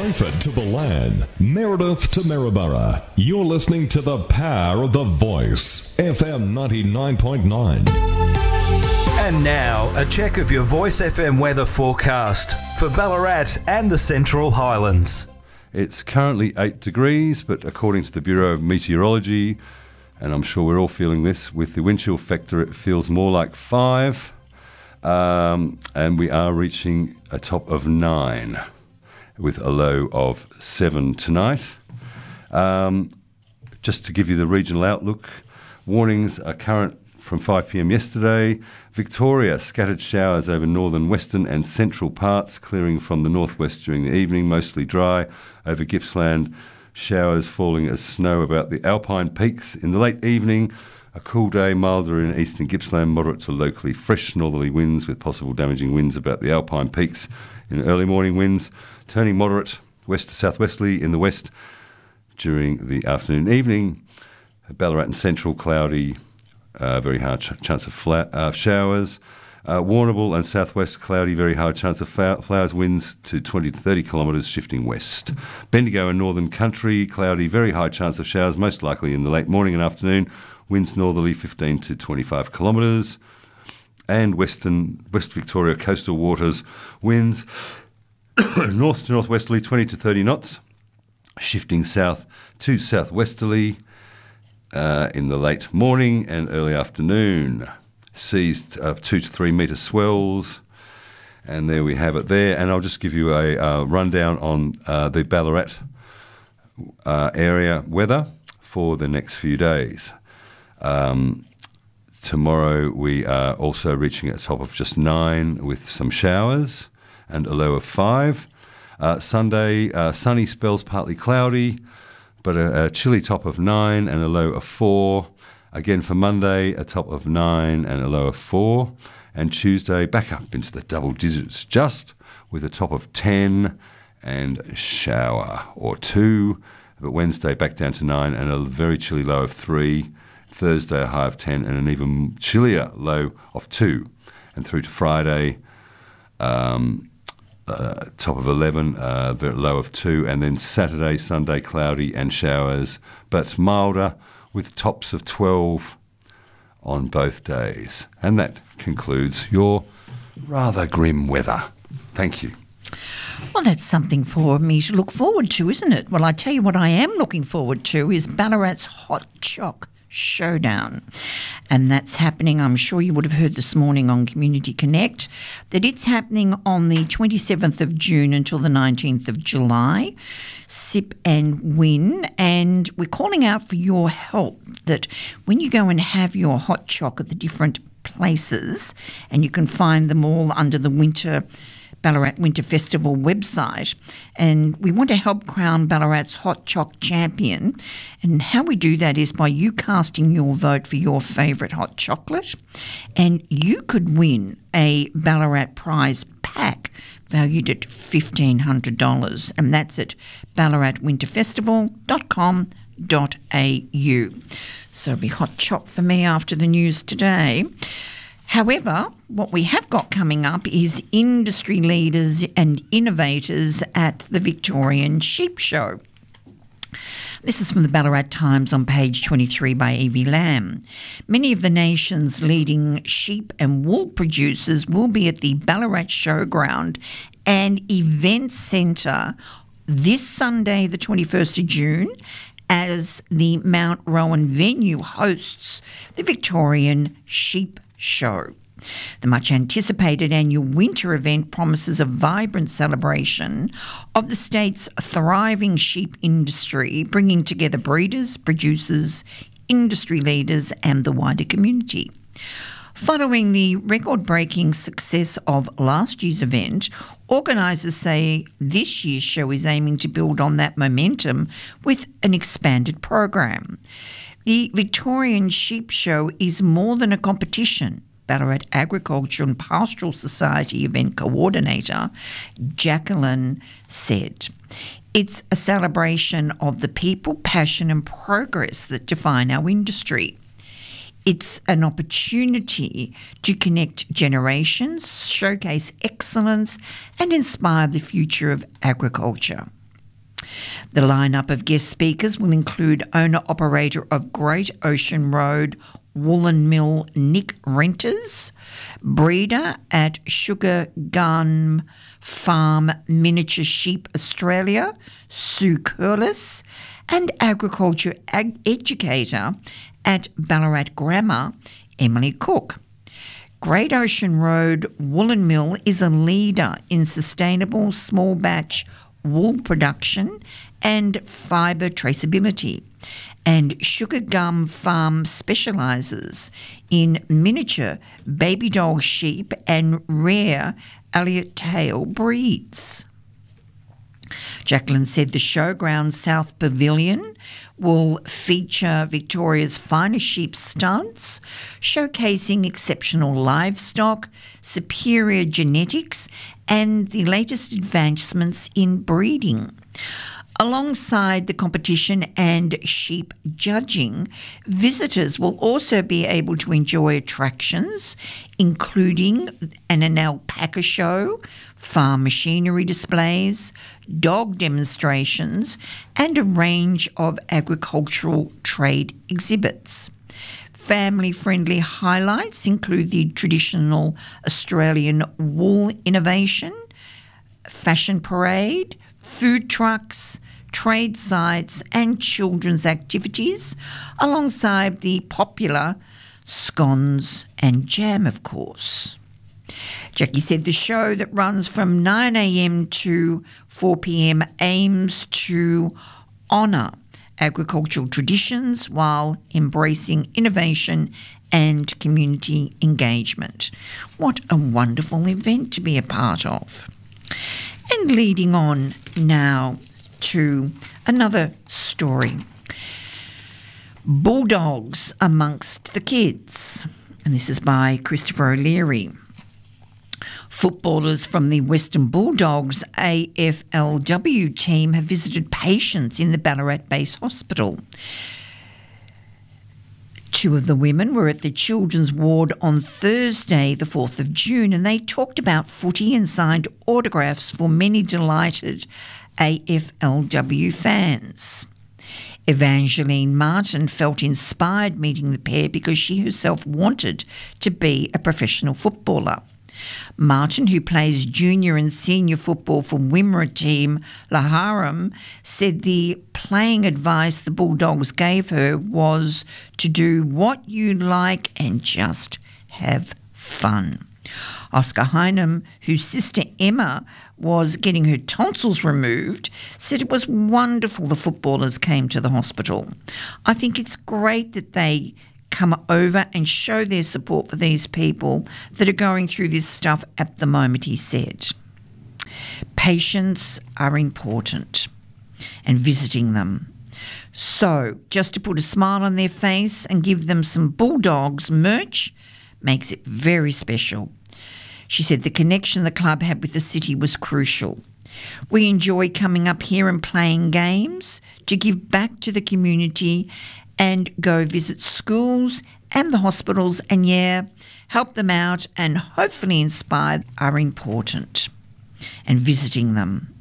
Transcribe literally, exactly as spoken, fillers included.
Seifert to Balan, Meredith to Maryborough. You're listening to the power of the voice, F M ninety-nine point nine. And now, a check of your Voice F M weather forecast for Ballarat and the Central Highlands. It's currently eight degrees, but according to the Bureau of Meteorology, and I'm sure we're all feeling this, with the wind chill factor it feels more like five, um, and we are reaching a top of nine with a low of seven tonight. Um, just to give you the regional outlook, warnings are current from five p m yesterday. Victoria, scattered showers over northern, western and central parts, clearing from the northwest during the evening, mostly dry. Over Gippsland, showers falling as snow about the Alpine peaks. In the late evening, a cool day, milder in eastern Gippsland, moderate to locally fresh northerly winds with possible damaging winds about the Alpine peaks. In early morning winds, turning moderate west to southwesterly in the west during the afternoon and evening. Ballarat and central, cloudy, uh, very high ch- chance of fla- uh, showers. Uh, Warrnambool and southwest, cloudy, very high chance of fa- flowers, winds to twenty to thirty kilometres, shifting west. Bendigo and northern country, cloudy, very high chance of showers, most likely in the late morning and afternoon. Winds northerly, fifteen to twenty-five kilometres. And western West Victoria coastal waters, winds north to northwesterly, twenty to thirty knots, shifting south to southwesterly uh, in the late morning and early afternoon. Seas uh, two to three metre swells, and there we have it there. And I'll just give you a uh, rundown on uh, the Ballarat uh, area weather for the next few days. Um, tomorrow we are also reaching a top of just nine with some showers and a low of five. Uh, Sunday, uh, sunny spells, partly cloudy, but a, a chilly top of nine and a low of four. Again for Monday, a top of nine and a low of four. And Tuesday, back up into the double digits just with a top of ten and a shower or two. But Wednesday, back down to nine and a very chilly low of three. Thursday, a high of ten and an even chillier low of two. And through to Friday, um, uh, top of eleven, uh, very low of two. And then Saturday, Sunday, cloudy and showers, but milder, with tops of twelve on both days. And that concludes your rather grim weather. Thank you. Well, that's something for me to look forward to, isn't it? Well, I tell you what I am looking forward to is Ballarat's Hot Choc Showdown. And that's happening, I'm sure you would have heard this morning on Community Connect, that it's happening on the twenty-seventh of June until the nineteenth of July. Sip and win. And we're calling out for your help that when you go and have your hot choc at the different places, and you can find them all under the winter Ballarat Winter Festival website, and we want to help crown Ballarat's Hot Choc champion. And how we do that is by you casting your vote for your favourite hot chocolate, and you could win a Ballarat prize pack valued at fifteen hundred dollars, and that's at ballarat winter festival dot com dot a u. So it'll be hot choc for me after the news today. However, what we have got coming up is industry leaders and innovators at the Victorian Sheep Show. This is from the Ballarat Times on page twenty-three by Evie Lamb. Many of the nation's leading sheep and wool producers will be at the Ballarat Showground and Event Centre this Sunday, the twenty-first of June, as the Mount Rowan venue hosts the Victorian Sheep Show. The much-anticipated annual winter event promises a vibrant celebration of the state's thriving sheep industry, bringing together breeders, producers, industry leaders and the wider community. Following the record-breaking success of last year's event, organisers say this year's show is aiming to build on that momentum with an expanded program. The Victorian Sheep Show is more than a competition. Ballarat Agriculture and Pastoral Society event coordinator Jacqueline said, "It's a celebration of the people, passion and progress that define our industry. It's an opportunity to connect generations, showcase excellence and inspire the future of agriculture." The lineup of guest speakers will include owner-operator of Great Ocean Road Woolen Mill Nick Renters, breeder at Sugar Gum Farm Miniature Sheep Australia, Sue Curlis, and agriculture ag- educator at Ballarat Grammar, Emily Cook. Great Ocean Road Woolen Mill is a leader in sustainable small batch wool production and fibre traceability, and Sugar Gum Farm specialises in miniature baby dog sheep and rare Elliott tail breeds. Jacqueline said the Showground South Pavilion will feature Victoria's finest sheep studs, showcasing exceptional livestock, superior genetics, and the latest advancements in breeding. Alongside the competition and sheep judging, visitors will also be able to enjoy attractions, including an alpaca show, farm machinery displays, dog demonstrations, and a range of agricultural trade exhibits. Family-friendly highlights include the traditional Australian wool innovation, fashion parade, food trucks, trade sites and children's activities, alongside the popular scones and jam, of course. Jackie said the show that runs from nine a.m. to four p.m. aims to honour agricultural traditions while embracing innovation and community engagement. What a wonderful event to be a part of. And leading on now to another story. Bulldogs amongst the kids. And this is by Christopher O'Leary. Footballers from the Western Bulldogs A F L W team have visited patients in the Ballarat Base Hospital. Two of the women were at the children's ward on Thursday, the fourth of June, and they talked about footy and signed autographs for many delighted A F L W fans. Evangeline Martin felt inspired meeting the pair because she herself wanted to be a professional footballer. Martin, who plays junior and senior football for Wimmera team Laharam, said the playing advice the Bulldogs gave her was to do what you like and just have fun. Oscar Heinem, whose sister Emma was getting her tonsils removed, said it was wonderful the footballers came to the hospital. I think it's great that they come over and show their support for these people that are going through this stuff at the moment, he said. Patients are important and visiting them. So just to put a smile on their face and give them some Bulldogs merch makes it very special. She said the connection the club had with the city was crucial. We enjoy coming up here and playing games to give back to the community and go visit schools and the hospitals and, yeah, help them out and hopefully inspire are important and visiting them.